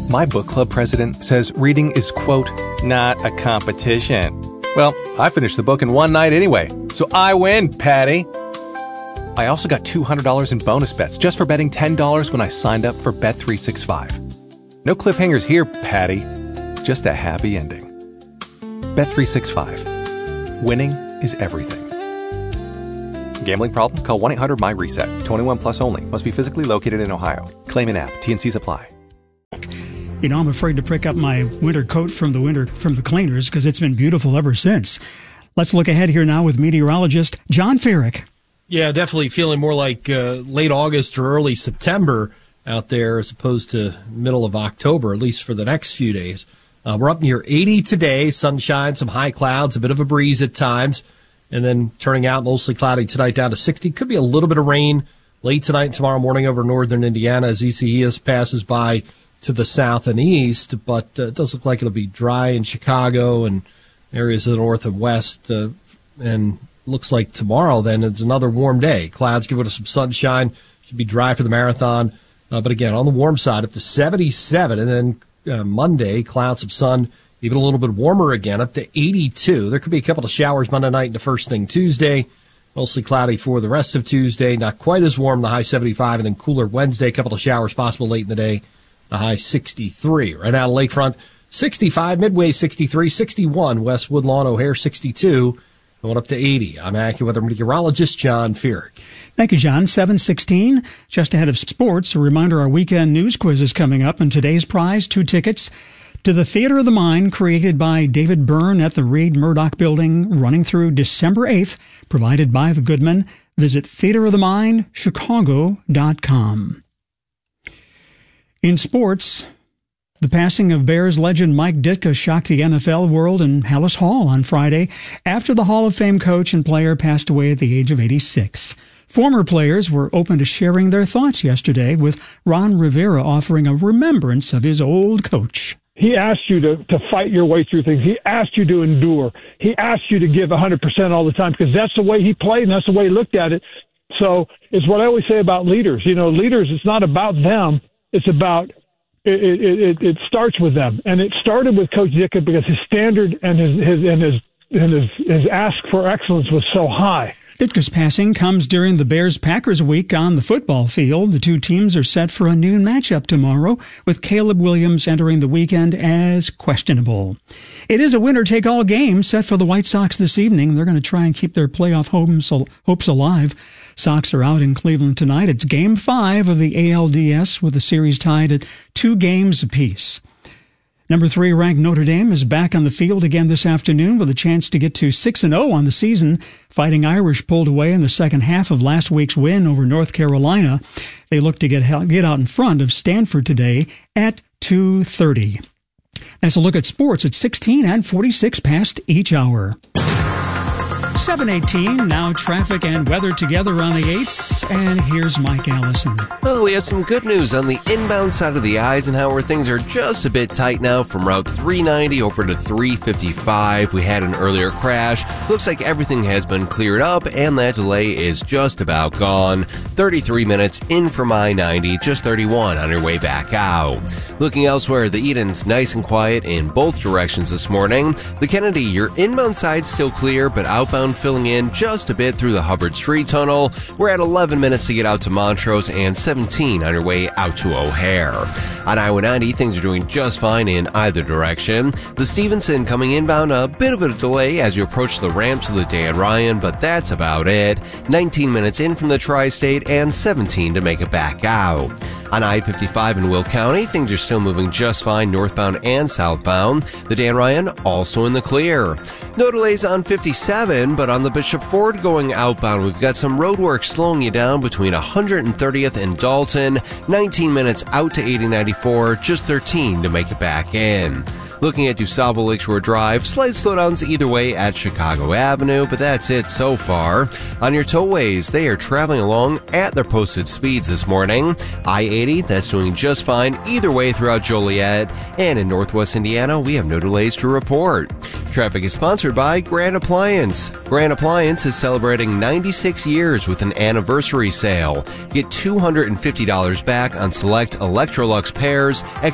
My book club president says reading is, quote, not a competition. Well, I finished the book in one night anyway, so I win, Patty. I also got $200 in bonus bets just for betting $10 when I signed up for Bet365. No cliffhangers here, Patty. Just a happy ending. Bet365. Winning is everything. Gambling problem? Call 1-800-MY-RESET. 21 plus only. Must be physically located in Ohio. Claim in app. T&Cs apply. You know, I'm afraid to pick up my winter coat from the cleaners because it's been beautiful ever since. Let's look ahead here now with meteorologist John Ferrick. Yeah, definitely feeling more like late August or early September out there as opposed to middle of October, at least for the next few days. We're up near 80 today, sunshine, some high clouds, a bit of a breeze at times, and then turning out mostly cloudy tonight down to 60. Could be a little bit of rain late tonight and tomorrow morning over northern Indiana as Isaias passes by to the south and east, but it does look like it'll be dry in Chicago and areas of the north and west, and looks like tomorrow then it's another warm day. Clouds give it some sunshine, should be dry for the marathon, but again, on the warm side, up to 77, and then Monday, clouds, some sun, even a little bit warmer again, up to 82. There could be a couple of showers Monday night and the first thing Tuesday. Mostly cloudy for the rest of Tuesday, not quite as warm, the high 75, and then cooler Wednesday, a couple of showers possible late in the day. The high 63. Right now, Lakefront, 65, Midway 63, 61, West Woodlawn, O'Hare 62, going up to 80. I'm AccuWeather meteorologist John Ferrick. Thank you, John. 7:16, just ahead of sports. A reminder, our weekend news quiz is coming up, and today's prize, 2 tickets to the Theater of the Mind, created by David Byrne at the Reed Murdoch Building, running through December 8th, provided by the Goodman. Visit theaterofthemindchicago.com. In sports, the passing of Bears legend Mike Ditka shocked the NFL world in Hallis Hall on Friday after the Hall of Fame coach and player passed away at the age of 86. Former players were open to sharing their thoughts yesterday, with Ron Rivera offering a remembrance of his old coach. He asked you to fight your way through things. He asked you to endure. He asked you to give 100% all the time because that's the way he played and that's the way he looked at it. So it's what I always say about leaders. You know, leaders, it's not about them. It's about it starts with them, and it started with Coach Ditka because his standard and his ask for excellence was so high. Ditka's passing comes during the Bears-Packers week on the football field. The two teams are set for a noon matchup tomorrow, with Caleb Williams entering the weekend as questionable. It is a winner-take-all game set for the White Sox this evening. They're going to try and keep their playoff hopes alive. Sox are out in Cleveland tonight. It's Game 5 of the ALDS, with the series tied at 2 games apiece. Number 3 ranked Notre Dame is back on the field again this afternoon with a chance to get to 6-0 on the season. Fighting Irish pulled away in the second half of last week's win over North Carolina. They look to get out in front of Stanford today at 2:30. That's a look at sports at 16 and 46 past each hour. 7:18, now traffic and weather together on the 8s, and here's Mike Allison. Well, we have some good news on the inbound side of the Eisenhower. Things are just a bit tight now from Route 390 over to 355. We had an earlier crash. Looks like everything has been cleared up, and that delay is just about gone. 33 minutes in from I-90, just 31 on your way back out. Looking elsewhere, the Eden's nice and quiet in both directions this morning. The Kennedy, your inbound side still clear, but outbound filling in just a bit through the Hubbard Street Tunnel. We're at 11 minutes to get out to Montrose and 17 on your way out to O'Hare. On I-90, things are doing just fine in either direction. The Stevenson coming inbound, a bit of a delay as you approach the ramp to the Dan Ryan, but that's about it. 19 minutes in from the Tri-State and 17 to make it back out. On I-55 in Will County, things are still moving just fine northbound and southbound. The Dan Ryan also in the clear. No delays on 57, but on the Bishop Ford going outbound, we've got some road work slowing you down between 130th and Dalton. 19 minutes out to 8094, just 13 to make it back in. Looking at DuSable Lakeshore Drive, slight slowdowns either way at Chicago Avenue, but that's it so far. On your tollways, they are traveling along at their posted speeds this morning. I-80, that's doing just fine either way throughout Joliet. And in Northwest Indiana, we have no delays to report. Traffic is sponsored by Grand Appliance. Grand Appliance is celebrating 96 years with an anniversary sale. Get $250 back on select Electrolux pairs at